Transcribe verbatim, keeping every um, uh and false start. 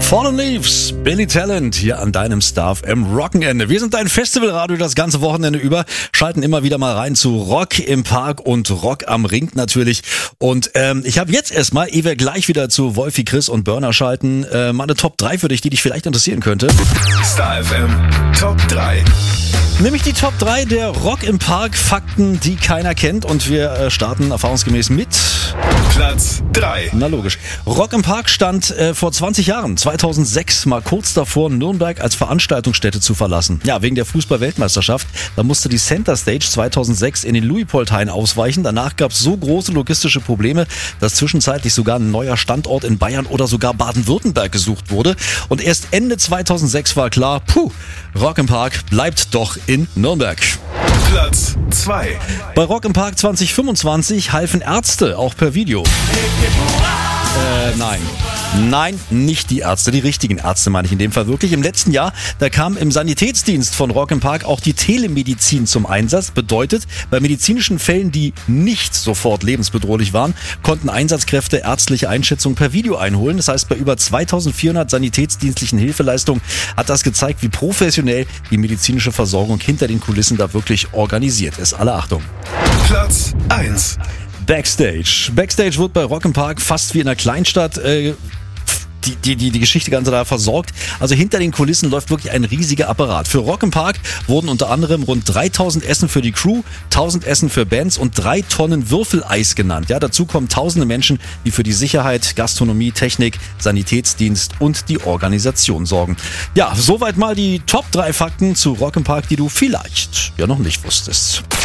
Fallen Leaves, Billy Talent hier an deinem Star F M Rockenende. Wir sind dein Festivalradio das ganze Wochenende über, schalten immer wieder mal rein zu Rock im Park und Rock am Ring natürlich. Und ähm, ich habe jetzt erstmal, ehe wir gleich wieder zu Wolfi, Chris und Burner schalten, äh, mal eine Top drei für dich, die dich vielleicht interessieren könnte. Star F M Top drei. Nämlich die Top drei der Rock im Park Fakten, die keiner kennt. Und wir äh, starten erfahrungsgemäß mit Platz drei. Na logisch. Rock im Park stand äh, vor zwanzig Jahren, zweitausendsechs, mal kurz davor, Nürnberg als Veranstaltungsstätte zu verlassen. Ja, wegen der Fußball-Weltmeisterschaft. Da musste die Center Stage zweitausendsechs in den Luitpoldhain ausweichen. Danach gab es so große logistische Probleme, dass zwischenzeitlich sogar ein neuer Standort in Bayern oder sogar Baden-Württemberg gesucht wurde. Und erst Ende zweitausendsechs war klar, puh, Rock im Park bleibt doch in Nürnberg. Platz zwei. Bei Rock im Park zwanzig fünfundzwanzig halfen Ärzte auch per Video. Äh, nein. Nein, nicht die Ärzte, die richtigen Ärzte meine ich in dem Fall wirklich. Im letzten Jahr, da kam im Sanitätsdienst von Rock im Park auch die Telemedizin zum Einsatz. Bedeutet, bei medizinischen Fällen, die nicht sofort lebensbedrohlich waren, konnten Einsatzkräfte ärztliche Einschätzungen per Video einholen. Das heißt, bei über zweitausendvierhundert sanitätsdienstlichen Hilfeleistungen hat das gezeigt, wie professionell die medizinische Versorgung hinter den Kulissen da wirklich organisiert ist. Alle Achtung. Platz eins. Backstage. Backstage wird bei Rock im Park fast wie in einer Kleinstadt äh, die, die, die, die Geschichte ganz da versorgt. Also hinter den Kulissen läuft wirklich ein riesiger Apparat. Für Rock im Park wurden unter anderem rund dreitausend Essen für die Crew, tausend Essen für Bands und drei Tonnen Würfeleis genannt. Ja, dazu kommen tausende Menschen, die für die Sicherheit, Gastronomie, Technik, Sanitätsdienst und die Organisation sorgen. Ja, soweit mal die Top drei Fakten zu Rock im Park, die du vielleicht ja noch nicht wusstest.